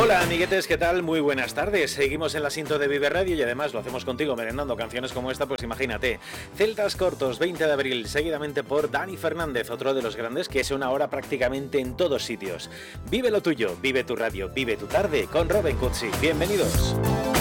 Hola amiguetes, ¿qué tal? Muy buenas tardes. Seguimos en la cinta de Vive Radio y además lo hacemos contigo merendando canciones como esta, pues imagínate. Celtas Cortos, 20 de abril, seguidamente por Dani Fernández, otro de los grandes que suena ahora prácticamente en todos sitios. Vive lo tuyo, vive tu radio, vive tu tarde con Robin Cutsi. Bienvenidos.